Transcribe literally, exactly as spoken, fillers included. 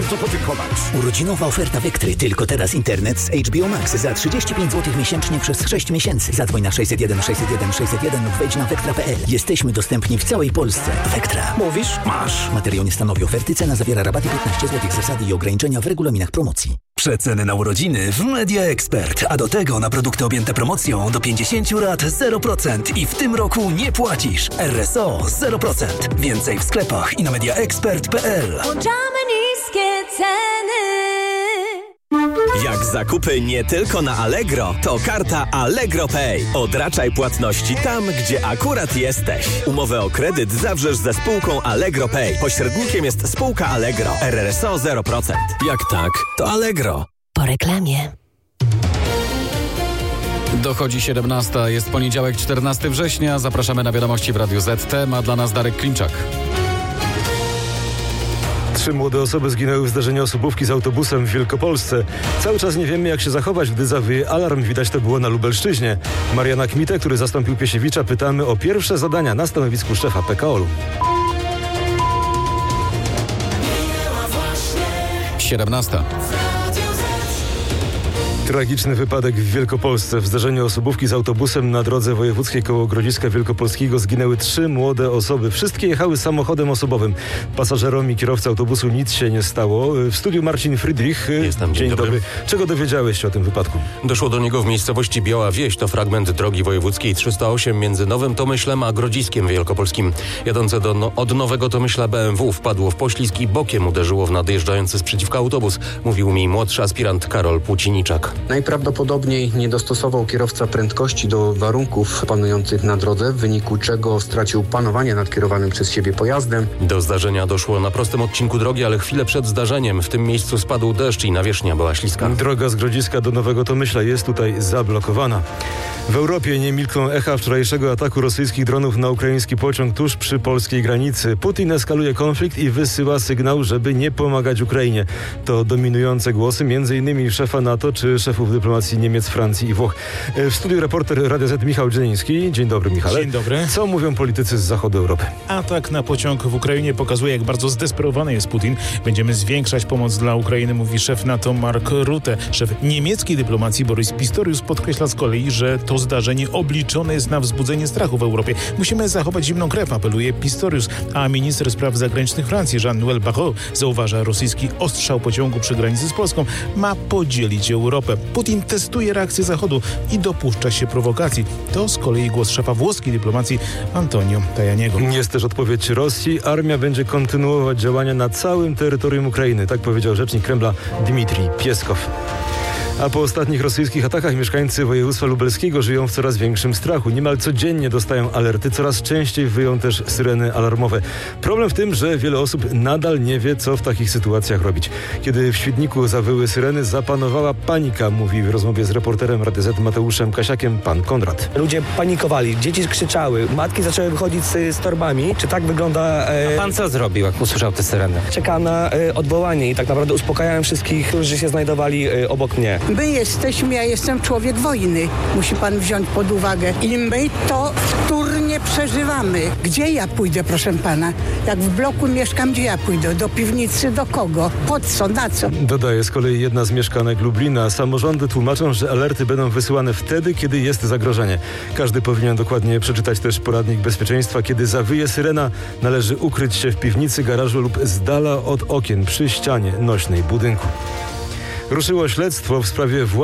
bardzo podziękować. Urodzinowa oferta Vectry. Tylko teraz internet z H B O Max za trzydzieści pięć złotych miesięcznie przez sześć miesięcy. Zadzwoń na sześćset jeden sześćset jeden sześćset jeden lub wejdź na vectra kropka p l. Jesteśmy dostępni w całej Polsce. Vectra. Mówisz? Masz. Materiał nie stanowi oferty. Cena zawiera rabaty piętnaście złotych. Zasady i ograniczenia w regulaminach promocji. Przeceny na urodziny w Media Expert, a do tego na produkty objęte promocją do pięćdziesiąt lat zero procent i w tym roku nie płacisz. R S O zero procent. Więcej w sklepach i na media expert kropka p l. Włączamy niskie ceny. Jak zakupy nie tylko na Allegro, to karta Allegro Pay. Odraczaj płatności tam, gdzie akurat jesteś. Umowę o kredyt zawrzesz ze spółką Allegro Pay. Pośrednikiem jest spółka Allegro. R S O zero procent. Jak tak, to Allegro. Po reklamie. Dochodzi siedemnasta, jest poniedziałek czternastego września. Zapraszamy na wiadomości w Radiu Z T. Ma dla nas Darek Klimczak. Trzy młode osoby zginęły w zdarzeniu osobówki z autobusem w Wielkopolsce. Cały czas nie wiemy, jak się zachować, gdy zawyje alarm. Widać to było na Lubelszczyźnie. Mariana Kmitę, który zastąpił Piesiewicza, pytamy o pierwsze zadania na stanowisku szefa P K O L-u. siedemnasta. Tragiczny wypadek w Wielkopolsce. W zdarzeniu osobówki z autobusem na drodze wojewódzkiej koło Grodziska Wielkopolskiego zginęły trzy młode osoby. Wszystkie jechały samochodem osobowym. Pasażerom i kierowcy autobusu nic się nie stało. W studiu Marcin Friedrich. Jestem, dzień, dzień dobry. dobry. Czego dowiedziałeś się o tym wypadku? Doszło do niego w miejscowości Biała Wieś. To fragment drogi wojewódzkiej trzysta osiem między Nowym Tomyślem a Grodziskiem Wielkopolskim. Jadące do, no, od Nowego Tomyśla B M W wpadło w poślizg i bokiem uderzyło w nadjeżdżający z przeciwka autobus, mówił mi młodszy aspirant Karol Płóciniczak. Najprawdopodobniej nie dostosował kierowca prędkości do warunków panujących na drodze, w wyniku czego stracił panowanie nad kierowanym przez siebie pojazdem. Do zdarzenia doszło na prostym odcinku drogi, ale chwilę przed zdarzeniem w tym miejscu spadł deszcz i nawierzchnia była śliska. Droga z Grodziska do Nowego Tomyśla jest tutaj zablokowana. W Europie nie milkną echa wczorajszego ataku rosyjskich dronów na ukraiński pociąg tuż przy polskiej granicy. Putin eskaluje konflikt i wysyła sygnał, żeby nie pomagać Ukrainie. To dominujące głosy m.in. szefa NATO czy szefów dyplomacji Niemiec, Francji i Włoch. W studiu reporter Radia Z Michał Dzieliński. Dzień dobry, Michale. Dzień dobry. Co mówią politycy z zachodu Europy? Atak na pociąg w Ukrainie pokazuje, jak bardzo zdesperowany jest Putin. Będziemy zwiększać pomoc dla Ukrainy, mówi szef NATO Mark Rutte. Szef niemieckiej dyplomacji Boris Pistorius podkreśla z kolei, że to zdarzenie obliczone jest na wzbudzenie strachu w Europie. Musimy zachować zimną krew, apeluje Pistorius, a minister spraw zagranicznych Francji Jean-Noël Barrot zauważa, rosyjski ostrzał pociągu przy granicy z Polską ma podzielić Europę. Putin testuje reakcję Zachodu i dopuszcza się prowokacji. To z kolei głos szefa włoskiej dyplomacji Antonio Tajaniego. Jest też odpowiedź Rosji. Armia będzie kontynuować działania na całym terytorium Ukrainy. Tak powiedział rzecznik Kremla Dmitrij Pieskow. A po ostatnich rosyjskich atakach mieszkańcy województwa lubelskiego żyją w coraz większym strachu. Niemal codziennie dostają alerty, coraz częściej wyją też syreny alarmowe. Problem w tym, że wiele osób nadal nie wie, co w takich sytuacjach robić. Kiedy w Świdniku zawyły syreny, zapanowała panika, mówi w rozmowie z reporterem Radia Z Mateuszem Kasiakiem pan Konrad. Ludzie panikowali, dzieci krzyczały, matki zaczęły wychodzić z, z torbami. Czy tak wygląda... E... A pan co zrobił, jak usłyszał te syreny? Czekałem na e, odwołanie i tak naprawdę uspokajałem wszystkich, którzy się znajdowali e, obok mnie. My jesteśmy, ja jestem człowiek wojny. Musi pan wziąć pod uwagę. I my to wtórnie przeżywamy. Gdzie ja pójdę, proszę pana? Jak w bloku mieszkam, gdzie ja pójdę? Do piwnicy, do kogo? Po co? Na co? Dodaje z kolei jedna z mieszkanek Lublina. Samorządy tłumaczą, że alerty będą wysyłane wtedy, kiedy jest zagrożenie. Każdy powinien dokładnie przeczytać też poradnik bezpieczeństwa. Kiedy zawyje syrena, należy ukryć się w piwnicy, garażu lub z dala od okien przy ścianie nośnej budynku. Ruszyło śledztwo w sprawie